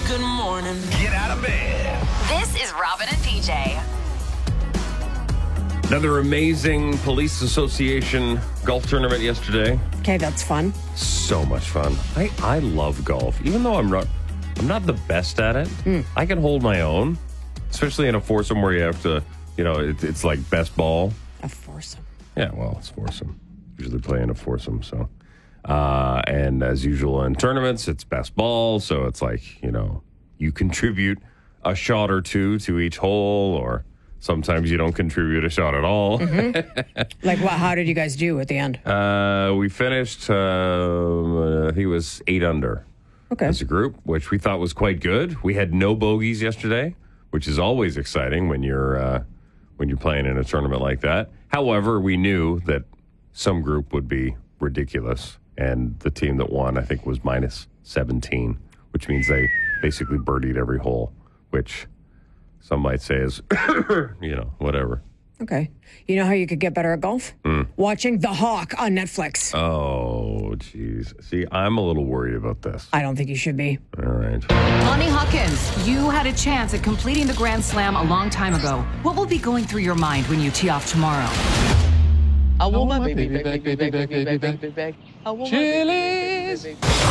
Good morning. Get out of bed. This is Robin and PJ. Another amazing Police Association golf tournament yesterday. Okay, that's fun. So much fun. I love golf. Even though I'm not the best at it, I can hold my own, especially in a foursome where you have to, it's like best ball. A foursome. Yeah, well, it's foursome. Usually play in a foursome, so. And as usual in tournaments, it's best ball, so it's like, you contribute a shot or two to each hole, or sometimes you don't contribute a shot at all. Mm-hmm. Like what? How did you guys do at the end? We finished, I think it was 8 under as a group, which we thought was quite good. We had no bogeys yesterday, which is always exciting when you're playing in a tournament like that. However, we knew that some group would be ridiculous, and the team that won, I think, was minus 17, which means they basically birdied every hole, which some might say is, whatever. Okay. You know how you could get better at golf? Watching The Hawk on Netflix. Oh, jeez. See, I'm a little worried about this. I don't think you should be. All right. Lonnie Hawkins, you had a chance at completing the Grand Slam a long time ago. What will be going through your mind when you tee off tomorrow? I want my baby back. I want Chili's.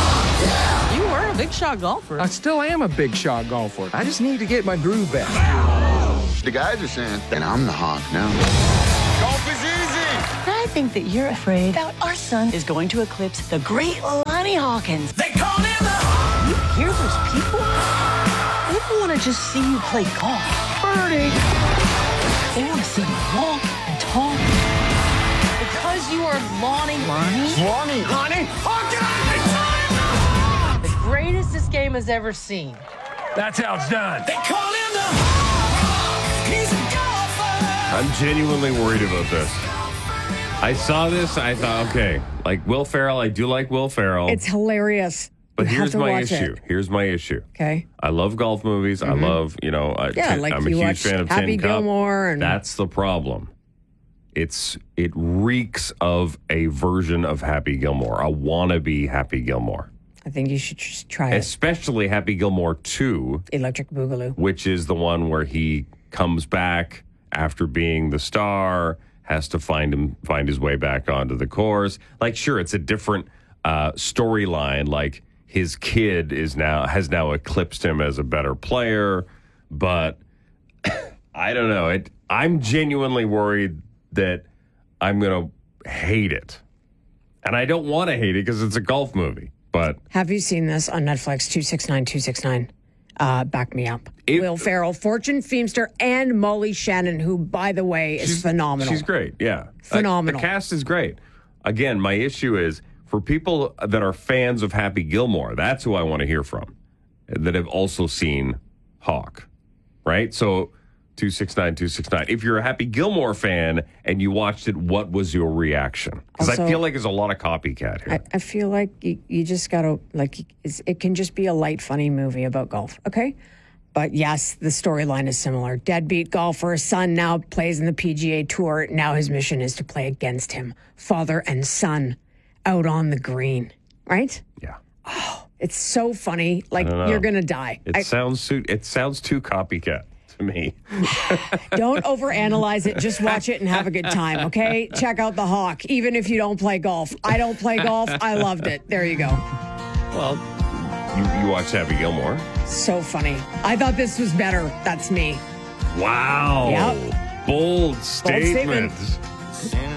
You were a big shot golfer. I still am a big shot golfer. I just need to get my groove back. The guys are saying that I'm the Hawk now. Golf is easy. I think that you're afraid that our son is going to eclipse the great Lonnie Hawkins. They call him the Hawk. You hear those people? They don't want to just see you play golf. Birdie. They want to see you walk and talk. Because you are Lonnie. Lonnie. Oh, get out of The greatest this game has ever seen. That's how it's done. They call him the Hawk. He's a golfer. I'm genuinely worried about this. I saw this, I thought, okay, like Will Ferrell, I do like Will Ferrell. It's hilarious. But You have here's to my watch issue. it. Here's my issue. Okay. I love golf movies. I love, like I'm a you huge watched fan of Happy Tin Cup. Gilmore and- That's the problem. It reeks of a version of Happy Gilmore, a wannabe Happy Gilmore. I think you should just try it. Especially Happy Gilmore 2, Electric Boogaloo. which is the one where he comes back after being the star, has to find his way back onto the course. Like, sure, it's a different storyline. Like, his kid has now eclipsed him as a better player, but I don't know. I'm genuinely worried that I'm going to hate it. And I don't want to hate it because it's a golf movie. But Have you seen this on Netflix? 269-269. Back me up. Will Ferrell, Fortune Feimster, and Molly Shannon, who, by the way, is phenomenal. She's great, yeah. Phenomenal. The cast is great. Again, my issue is for people that are fans of Happy Gilmore, that's who I want to hear from, that have also seen Hawk, right? So 269-269. If you're a Happy Gilmore fan and you watched it, what was your reaction? Because I Also, feel like there's a lot of copycat here. I feel like you just got to, it can just be a light, funny movie about golf, okay? But yes, the storyline is similar. Deadbeat golfer, son now plays in the PGA Tour. Now his mission is to play against him. Father and son out on the green, right? Yeah. It's so funny. Like, I don't know. you're going to die. It sounds too copycat to me. Don't overanalyze it. Just watch it and have a good time, okay? Check out The Hawk, even if you don't play golf. I don't play golf. I loved it. There you go. Well, you watched Happy Gilmore. So funny. I thought this was better. That's me. Wow. Yep. Bold statement. statement.